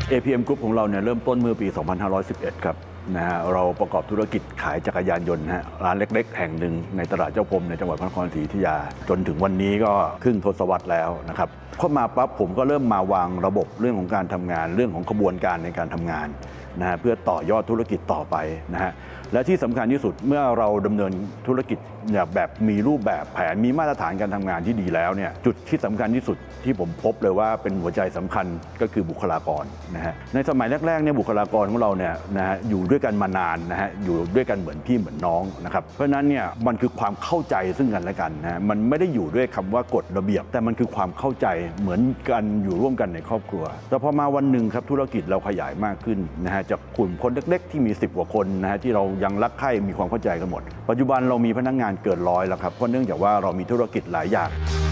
APM Group ของเราเนี่ยเริ่มต้นเมื่อปี 2511 ครับนะฮะเราประกอบธุรกิจขายจักรยานยนต์ฮะร้านเล็กๆแห่งหนึ่งในตลาดเจ้าพรมในจังหวัดพระนครศรีอยุธยาจนถึงวันนี้ก็ครึ่งทศวรรษแล้วนะครับเข้ามาปั๊บผมก็เริ่มมาวางระบบเรื่องของการทำงานเรื่องของกระบวนการในการทำงานนะฮะเพื่อต่อยอดธุรกิจต่อไปนะฮะและที่สำคัญที่สุดเมื่อเราดำเนินธุรกิจแบบมีรูปแบบแผนมีมาตรฐานการทำงานที่ดีแล้วเนี่ยจุดที่สำคัญที่สุดที่ผมพบเลยว่าเป็นหัวใจสำคัญก็คือบุคลากรนะฮะในสมัยแรกๆเนี่ยบุคลากรของเราเนี่ยนะฮะอยู่ด้วยกันมานานนะฮะอยู่ด้วยกันเหมือนพี่เหมือนน้องนะครับเพราะฉะนั้นเนี่ยมันคือความเข้าใจซึ่งกันและกันนะฮะมันไม่ได้อยู่ด้วยคำว่ากฎระเบียบแต่มันคือความเข้าใจเหมือนกันอยู่ร่วมกันในครอบครัวแต่พอมาวันหนึ่งครับธุรกิจเราขยายมากขึ้นนะฮะจากกลุ่มคนเล็กๆที่มี10 กว่าคนนะฮะที่เรายังรักใคร่มีความเข้าใจกันหมดปัจจุบันเรามีพนักงานเกิน100แล้วครับเพราะเนื่องจากว่าเรามีธุรกิจหลายอย่าง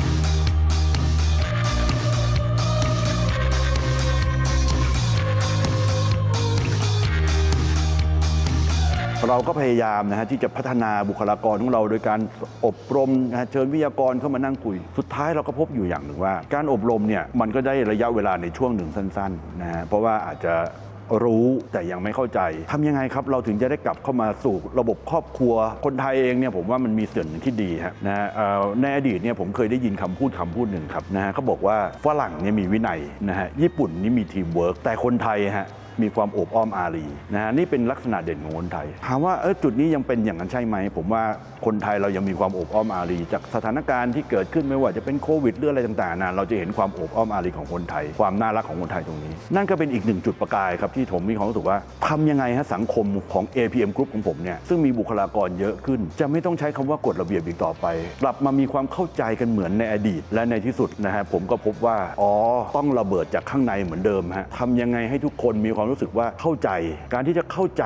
เราก็พยายามนะฮะที่จะพัฒนาบุคลากรของเราโดยการอบรมนะฮะเชิญวิทยากรเข้ามานั่งคุยสุดท้ายเราก็พบอยู่อย่างหนึ่งว่าการอบรมเนี่ยมันก็ได้ระยะเวลาในช่วงหนึ่งสั้นๆนะฮะเพราะว่าอาจจะรู้แต่ยังไม่เข้าใจทำยังไงครับเราถึงจะได้กลับเข้ามาสู่ระบบครอบครัวคนไทยเองเนี่ยผมว่ามันมีส่วนหนึ่งที่ดีฮะนะฮะในอดีตเนี่ยผมเคยได้ยินคำพูดหนึ่งครับนะฮะเขาบอกว่าฝรั่งเนี่ยมีวินัยนะฮะญี่ปุ่นนี่มีทีมเวิร์กแต่คนไทยฮะมีความโอบอ้อมอารีนะฮะนี่เป็นลักษณะเด่นของคนไทยถามว่าจุดนี้ยังเป็นอย่างนั้นใช่ไหมผมว่าคนไทยเรายังมีความโอบอ้อมอารีจากสถานการณ์ที่เกิดขึ้นไม่ว่าจะเป็นโควิดหรืออะไรต่างๆนะเราจะเห็นความโอบอ้อมอารีของคนไทยความน่ารักของคนไทยตรงนี้นั่นก็เป็นอีกหนึ่งจุดประกายครับที่ผมมีความรู้สึกว่าทำยังไงฮะสังคมของ APM Group ของผมเนี่ยซึ่งมีบุคลากรเยอะขึ้นจะไม่ต้องใช้คำว่ากฎระเบียบอีกต่อไปกลับมามีความเข้าใจกันเหมือนในอดีตและในที่สุดนะฮะผมก็พบว่าต้องระเบิดจากข้างในเหมือนเดิมฮะทำยังไงให้ทุกคนมีความรู้สึกว่าเข้าใจการที่จะเข้าใจ